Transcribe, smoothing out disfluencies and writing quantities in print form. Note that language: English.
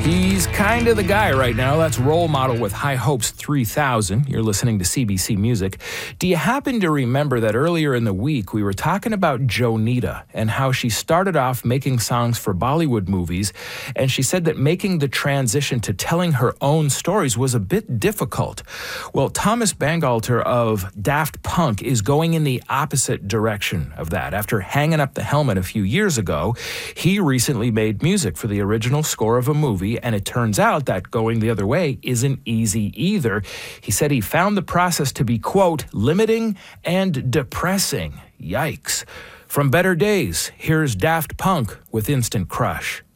He's kind of the guy right now. That's Role Model with High Hopes 3000. You're listening to CBC Music. Do you happen to remember that earlier in the week we were talking about Jonita and how she started off making songs for Bollywood movies, and she said that making the transition to telling her own stories was a bit difficult? Well, Thomas Bangalter of Daft Punk is going in the opposite direction of that. After hanging up the helmet a few years ago, he recently made music for the original score of a movie, and it turns out that going the other way isn't easy either. He said he found the process to be, quote, limiting and depressing. Yikes. From Better Days, here's Daft Punk with Instant Crush.